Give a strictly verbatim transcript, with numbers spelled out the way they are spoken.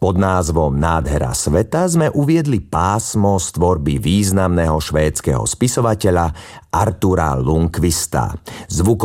Pod názvom Nádhera sveta sme uviedli pásmo z tvorby významného švédskeho spisovateľa Artura Lundquista. Zvukové